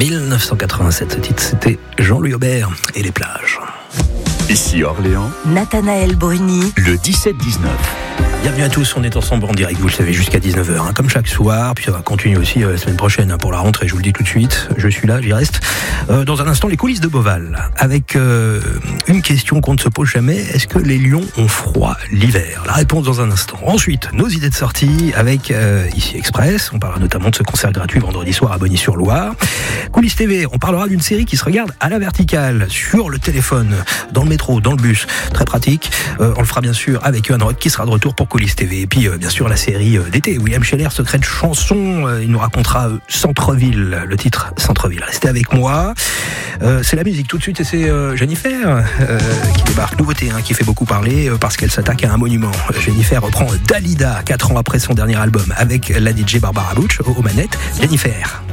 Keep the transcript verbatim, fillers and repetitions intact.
dix-neuf cent quatre-vingt-sept. Ce titre, c'était Jean-Louis Aubert et les plages. Ici Orléans, Nathanaël Bruni, le dix-sept dix-neuf. Bienvenue à tous, on est ensemble en direct, vous le savez, jusqu'à dix-neuf heures, hein, comme chaque soir, puis on va continuer aussi euh, la semaine prochaine hein, pour la rentrée, je vous le dis tout de suite, je suis là, j'y reste. Euh, dans un instant, les coulisses de Beauval, avec euh, une question qu'on ne se pose jamais, est-ce que les lions ont froid l'hiver ? La réponse dans un instant. Ensuite, nos idées de sortie avec euh, Ici Express, on parlera notamment de ce concert gratuit vendredi soir à Bonny-sur-Loire. Coulisses T V, on parlera d'une série qui se regarde à la verticale, sur le téléphone, dans le métro, dans le bus, très pratique. Euh, on le fera bien sûr avec Johan Roth qui sera de retour pour Coulisses T V. Et puis, euh, bien sûr, la série euh, d'été. William Scheller, Secret de chanson. Euh, il nous racontera euh, Centre-ville, le titre Centre-ville. Restez avec moi. Euh, c'est la musique tout de suite et c'est euh, Jennifer euh, qui débarque. Nouveauté, hein, qui fait beaucoup parler euh, parce qu'elle s'attaque à un monument. Jennifer reprend Dalida, quatre ans après son dernier album, avec la D J Barbara Butch aux manettes. Jennifer.